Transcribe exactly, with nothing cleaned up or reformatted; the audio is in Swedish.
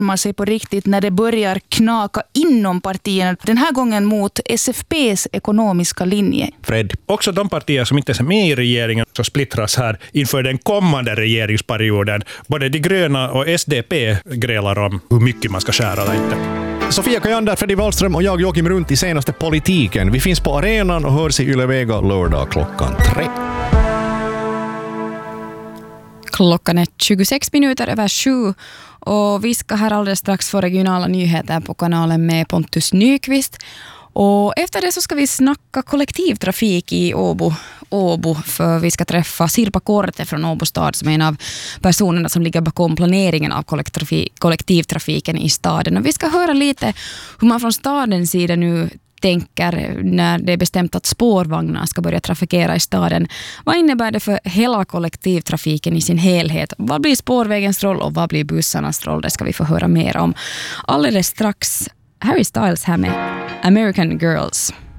man sig på riktigt när det börjar knaka inom partierna. Den här gången mot S F P:s ekonomiska linje. Fred, också de partier som inte är med i regeringen så splittras här inför den kommande regeringsperioden. Både de gröna och S D P grälar om hur mycket man ska skära eller inte. Sofia Kajander, Freddy Wallström och jag Joakim Runt i senaste politiken. Vi finns på arenan och hörs i Yle Vega lördag klockan tre. Klockan är tjugosex minuter över sju och vi ska här alldeles strax få regionala nyheter på kanalen med Pontus Nyqvist. Och efter det så ska vi snacka kollektivtrafik i Åbo, Åbo för vi ska träffa Sirpa Korte från Åbo stad som är en av personerna som ligger bakom planeringen av kollektivtrafiken i staden. Och vi ska höra lite hur man från stadens sida nu tänker när det är bestämt att spårvagnar ska börja trafikera i staden. Vad innebär det för hela kollektivtrafiken i sin helhet? Vad blir spårvägens roll och vad blir bussarnas roll? Det ska vi få höra mer om alldeles strax. Harry Styles här med American Girls.